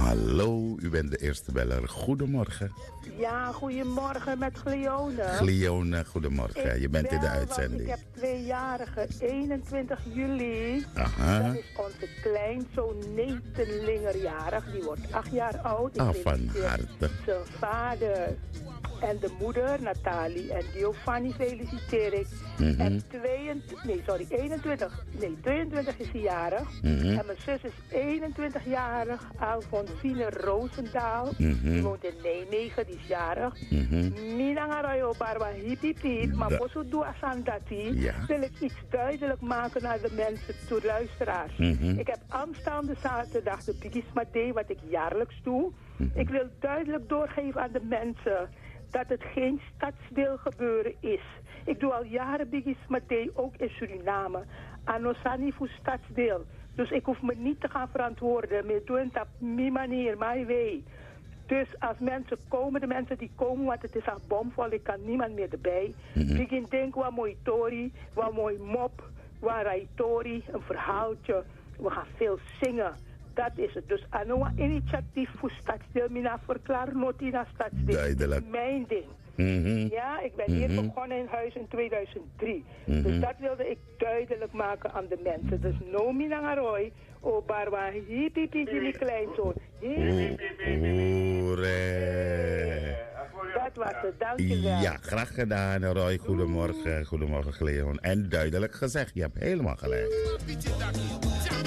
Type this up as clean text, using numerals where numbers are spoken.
Hallo, u bent de eerste beller. Goedemorgen. Ja, goedemorgen met Glione. Glione, goedemorgen. Je bent in de uitzending. Ik heb 2-jarige, 21 juli. Aha. Dan is onze kleinzoon Netenlinger jarig. Die wordt 8 jaar oud. Van harte. Zijn vader en de moeder, Nathalie en Giovanni, feliciteer ik. En 22 is hij jarig. En mijn zus is 21 jarig, Alfonsine Roosendaal. Die woont in Nijmegen, die is jarig. Minangarayo Barba Hippie maar Bosso Dua Sandati. Wil ik iets duidelijk maken naar de mensen, de luisteraars. Ik heb aanstaande zaterdag de Bigisma Day, wat ik jaarlijks doe. Ik wil duidelijk doorgeven aan de mensen dat het geen stadsdeel gebeuren is. Ik doe al jaren Bigisma Day, ook in Suriname. Anosani voor stadsdeel. Dus ik hoef me niet te gaan verantwoorden. Me doen het op mijn manier, my way. Dus als mensen komen, de mensen die komen, want het is al bomvol, ik kan niemand meer erbij. Begin denken wat mooi tori, wat mooi mop, wat raitori, een verhaaltje. We gaan veel zingen. Dat is het. Dus een initiatief voor stadsdeel. Mina verklaar noti naar stadsdeel. Duidelijk. Mijn ding. Ja, ik ben hier begonnen in huis in 2003. Dus dat wilde ik duidelijk maken aan de mensen. Dus no minangaroy, o barwa hippie die kleinzoon. Dat was het, dankjewel. Ja, graag gedaan Roy. Goedemorgen, goedemorgen Cleon. En duidelijk gezegd, je hebt helemaal gelijk.